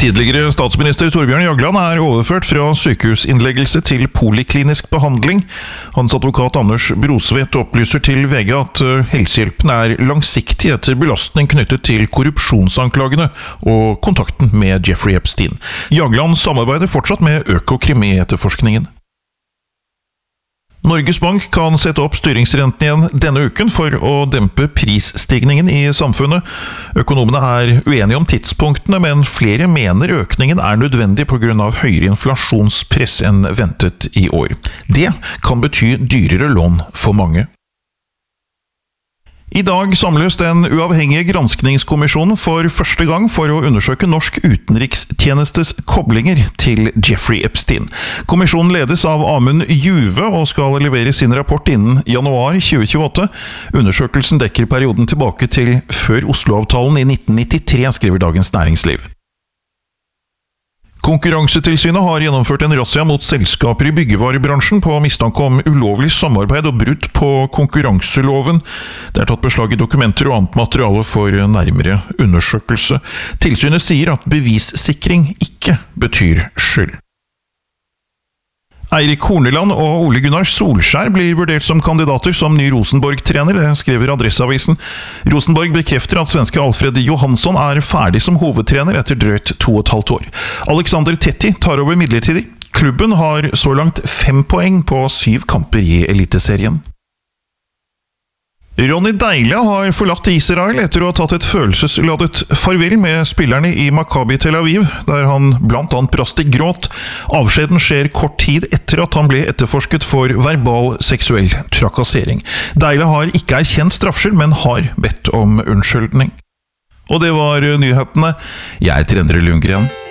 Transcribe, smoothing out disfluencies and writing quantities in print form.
Tidligere statsminister Torbjørn Jagland overført fra sykehusinnleggelse til poliklinisk behandling. Hans advokat Anders Brosvedt opplyser til VG at helsehjelpen langsiktig etter belastning knyttet til korrupsjonsanklagene og kontakten med Jeffrey Epstein. Jagland samarbeider fortsatt med Økokrim i etterforskningen. Norges Bank kan sette opp styringsrenten igjen denne uken for å dempe prisstigningen i samfunnet. Økonomene uenige om tidspunktene, men flere mener økningen nødvendig på grunn av høyere inflasjonspress enn ventet i år. Det kan bety dyrere lån for mange. I dag samles den uavhengige granskningskommisjonen for første gang for å undersøke norsk utenrikstjenestes koblinger til Jeffrey Epstein. Kommisjonen ledes av Amund Juve og skal levere sin rapport innen januar 2028. Undersøkelsen dekker perioden tilbake til før Oslo-avtalen i 1993, skriver Dagens Næringsliv. Konkurransetilsynet har gjennomført en razzia mot selskaper i byggevarebransjen på mistanke om ulovlig samarbeid og brudd på konkurranseloven. Det tatt beslag i dokumenter og annet materiale for nærmere undersøkelse. Tilsynet sier at bevissikring ikke betyr skyld. Eirik Horneland og Ole Gunnar Solskjær blir vurdert som kandidater som ny Rosenborg-trener, det skriver Adresseavisen. Rosenborg bekrefter at svenske Alfred Johansson ferdig som hovedtrener etter drøyt 2,5 år. Alexander Tetti tar over midlertidig. Klubben har så langt 5 poeng på 7 kamper i Eliteserien. Ronny Deila har forlatt Israel etter å ha tatt et følelsesladet farvel med spillerne i Maccabi Tel Aviv, der han blant annet brast i gråt. Avskjeden skjer kort tid etter at han ble etterforsket for verbal seksuell trakassering. Deila har ikke erkjent straffskyld, men har bedt om unnskyldning. Og det var nyhetene. Jeg heter Endre Lundgren.